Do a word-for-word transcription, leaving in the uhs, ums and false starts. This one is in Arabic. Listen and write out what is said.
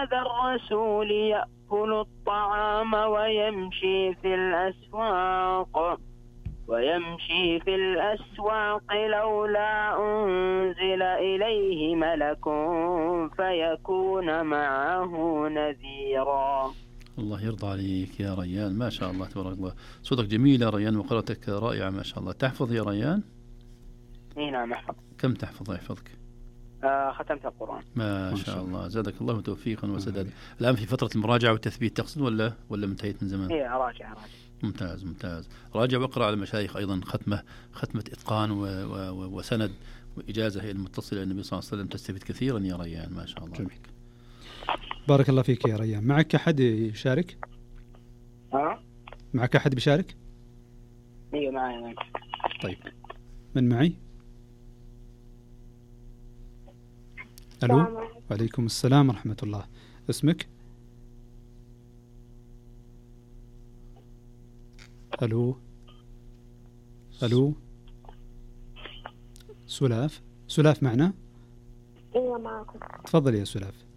هذا الرسول يأكل الطعام ويمشي في الأسواق ويمشي في الأسواق لولا أنزل إليه ملك فيكون معه نذيرا. الله يرضى عليك يا ريان، ما شاء الله تبارك الله، صوتك جميل يا ريان وقراءتك رائعة ما شاء الله. تحفظ يا ريان؟ اي نعم أحفظ. كم تحفظ يحفظك؟ آه ختمت القرآن ما, ما شاء الله، زادك الله توفيقا وسدادا. الآن في فترة المراجعة والتثبيت تقصد ولا ولا انتهيت من زمان؟ اي راجع راجع. ممتاز ممتاز. راجع واقرأ على المشايخ أيضا ختمة ختمة إتقان و و وسند وإجازة هي المتصلة إلى النبي صلى الله عليه وسلم، تستفيد كثيرا يا ريان ما شاء الله عليك. بارك الله فيك يا ريان. معك أحد يشارك؟ ها؟ معك أحد بيشارك؟ ايوه معي. طيب من معي؟ ألو. وعليكم السلام ورحمة الله. اسمك؟ ألو ألو سلاف. سلاف معنا؟ ايوه معكم. تفضل يا سلاف.